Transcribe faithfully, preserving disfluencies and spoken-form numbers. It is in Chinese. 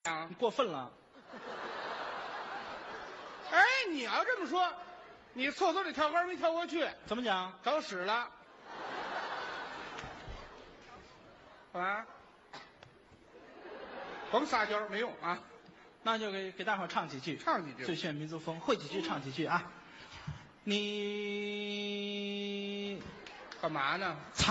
啊你过分了。 哎，你要这么说，你厕所里跳杆没跳过去， 怎么讲？ 找屎了。啊，甭撒娇，没用啊！ 那就给给大伙儿唱几句， 唱几句最炫民族风，会几句唱几句啊。你干嘛呢？